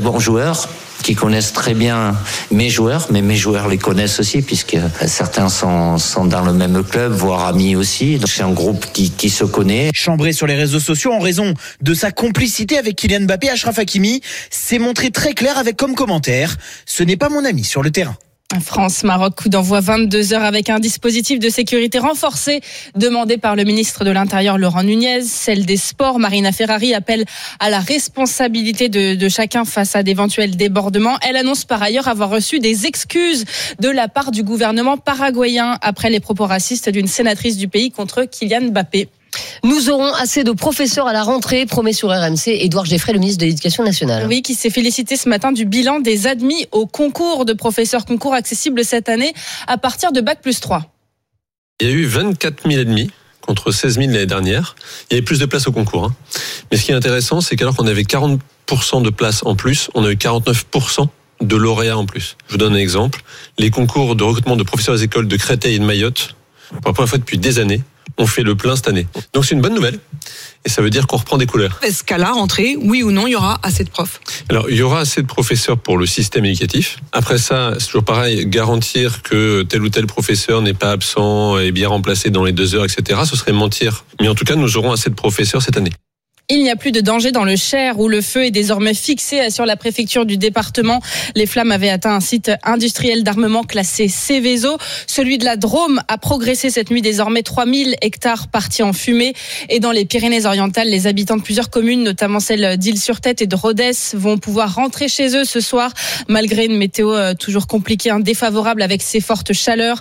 bons joueurs qui connaissent très bien mes joueurs, mais mes joueurs les connaissent aussi puisque certains sont dans le même club, voire amis aussi. Donc c'est un groupe qui se connaît. Chambré sur les réseaux sociaux en raison de sa complicité avec Kylian Mbappé, Achraf Hakimi s'est montré très clair avec comme commentaire « Ce n'est pas mon ami sur le terrain ». France-Maroc, coup d'envoi 22h avec un dispositif de sécurité renforcé demandé par le ministre de l'Intérieur Laurent Nunez. Celle des Sports, Marina Ferrari, appelle à la responsabilité de chacun face à d'éventuels débordements. Elle annonce par ailleurs avoir reçu des excuses de la part du gouvernement paraguayen après les propos racistes d'une sénatrice du pays contre Kylian Mbappé. Nous aurons assez de professeurs à la rentrée, promet sur RMC Édouard Geffray, le ministre de l'Éducation nationale. Oui, qui s'est félicité ce matin du bilan des admis au concours de professeurs, concours accessible cette année à partir de Bac+3. Il y a eu 24 000 admis contre 16 000 l'année dernière. Il y avait plus de places au concours. Mais ce qui est intéressant, c'est qu'alors qu'on avait 40% de places en plus, on a eu 49% de lauréats en plus. Je vous donne un exemple. Les concours de recrutement de professeurs des écoles de Créteil et de Mayotte, pour la première fois depuis des années, on fait le plein cette année. Donc c'est une bonne nouvelle. Et ça veut dire qu'on reprend des couleurs. Est-ce qu'à la rentrée, oui ou non, il y aura assez de profs ? Alors, il y aura assez de professeurs pour le système éducatif. Après ça, c'est toujours pareil, garantir que tel ou tel professeur n'est pas absent et bien remplacé dans les 2 heures, etc., ce serait mentir. Mais en tout cas, nous aurons assez de professeurs cette année. Il n'y a plus de danger dans le Cher où le feu est désormais fixé sur la préfecture du département. Les flammes avaient atteint un site industriel d'armement classé Céveso. Celui de la Drôme a progressé cette nuit, désormais 3000 hectares partis en fumée. Et dans les Pyrénées-Orientales, les habitants de plusieurs communes, notamment celles d'Île-sur-Tête et de Rodez, vont pouvoir rentrer chez eux ce soir, malgré une météo toujours compliquée, défavorable avec ces fortes chaleurs.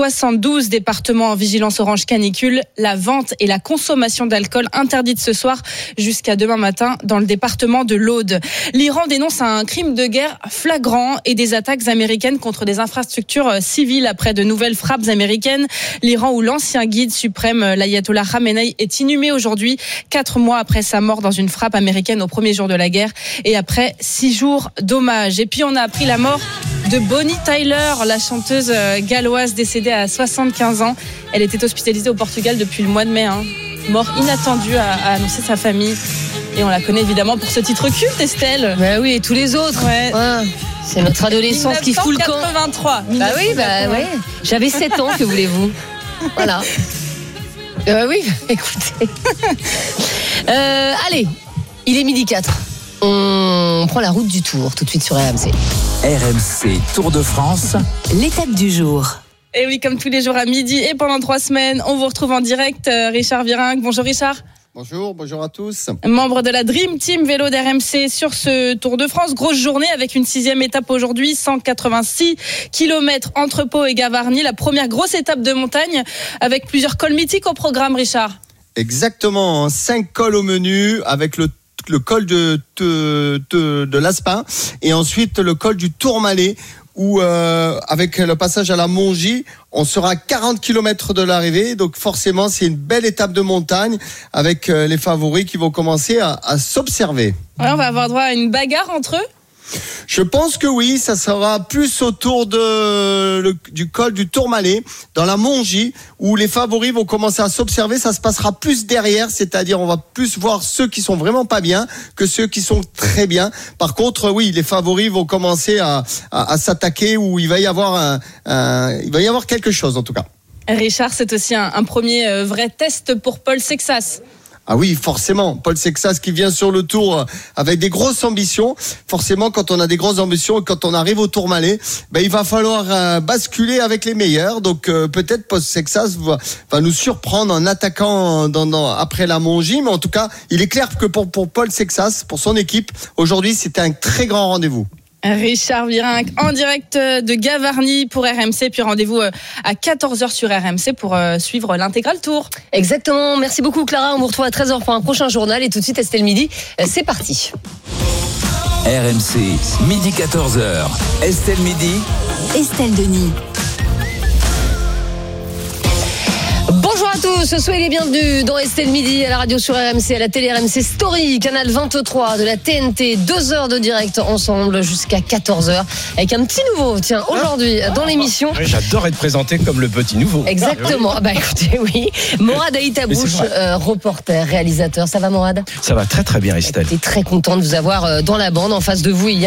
72 départements en vigilance orange canicule. La vente et la consommation d'alcool interdites ce soir jusqu'à demain matin dans le département de l'Aude. L'Iran dénonce un crime de guerre flagrant et des attaques américaines contre des infrastructures civiles après de nouvelles frappes américaines. L'Iran où l'ancien guide suprême, l'ayatollah Khamenei, est inhumé aujourd'hui, 4 mois après sa mort dans une frappe américaine au premier jour de la guerre et après 6 jours d'hommage. Et puis on a appris la mort de Bonnie Tyler, la chanteuse galloise décédée à 75 ans. Elle était hospitalisée au Portugal depuis le mois de mai. Mort inattendue, a annoncé sa famille. Et on la connaît évidemment pour ce titre culte, Estelle. Bah oui, et tous les autres. Ouais. C'est notre adolescence qui fout le camp. 1983. Bah oui, ouais. J'avais 7 ans, que voulez-vous ? Voilà. Oui, écoutez. Allez, il est 12h04. On prend la route du Tour tout de suite sur RMC. RMC Tour de France, l'étape du jour. Et oui, comme tous les jours à midi et pendant 3 semaines, on vous retrouve en direct. Richard Virenque. Bonjour Richard. Bonjour à tous. Membre de la Dream Team vélo d'RMC sur ce Tour de France. Grosse journée avec une 6e étape aujourd'hui, 186 km entre Pau et Gavarnie. La première grosse étape de montagne avec plusieurs cols mythiques au programme, Richard. Exactement, 5 cols au menu avec le col de l'Aspin et ensuite le col du Tourmalet où avec le passage à la Mongie, on sera à 40 km de l'arrivée. Donc forcément, c'est une belle étape de montagne avec les favoris qui vont commencer à s'observer. Ouais, on va avoir droit à une bagarre entre eux. Je pense que oui, ça sera plus autour du col du Tourmalet, dans la Mongie, où les favoris vont commencer à s'observer. Ça se passera plus derrière, c'est-à-dire on va plus voir ceux qui sont vraiment pas bien que ceux qui sont très bien. Par contre, oui, les favoris vont commencer à s'attaquer, où il va y avoir quelque chose en tout cas. Richard, c'est aussi un premier vrai test pour Paul Sexas. Ah oui, forcément. Paul Sexas qui vient sur le Tour avec des grosses ambitions. Forcément, quand on a des grosses ambitions et quand on arrive au Tourmalet, il va falloir basculer avec les meilleurs. Donc peut-être Paul Sexas va nous surprendre en attaquant après la Mongie. Mais en tout cas, il est clair que pour Paul Sexas, pour son équipe, aujourd'hui, c'était un très grand rendez-vous. Richard Virenque en direct de Gavarnie pour RMC, puis rendez-vous à 14h sur RMC pour suivre l'intégral Tour. Exactement, merci beaucoup Clara, on vous retrouve à 13h pour un prochain journal et tout de suite Estelle Midi, c'est parti. RMC, midi 14h, Estelle Midi, Estelle Denis. Bonjour à tous, soyez les bienvenus dans Estelle Midi, à la radio sur RMC, à la télé RMC Story, canal 23 de la TNT, 2 heures de direct ensemble jusqu'à 14h avec un petit nouveau, tiens, aujourd'hui dans l'émission. Oui, j'adore être présenté comme le petit nouveau. Exactement, écoutez, oui. Morad Aïtabouche, reporter, réalisateur, ça va Morad ? Ça va très très bien Estelle. J'étais très content de vous avoir dans la bande en face de vous.